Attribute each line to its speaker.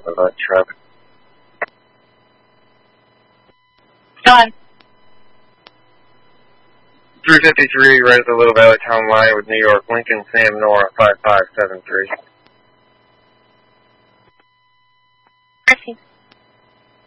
Speaker 1: of a truck.
Speaker 2: Done.
Speaker 1: 353 right at the Little Valley Town line with New York Lincoln, Sam Nora 5573.